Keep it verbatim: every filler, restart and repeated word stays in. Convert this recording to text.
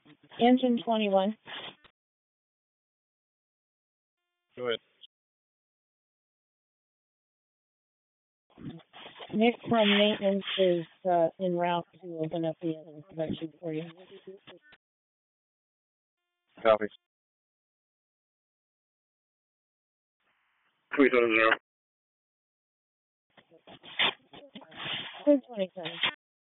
Engine twenty-one. Go ahead. Nick from maintenance is uh, en route to open up the other production for you. Copy. three seven zero. Good twenty-seven.